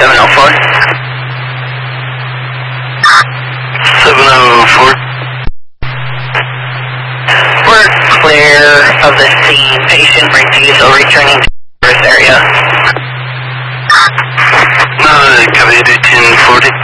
704. 704. We're clear of the scene. Patient refusal returning to birth area. Copy 1040.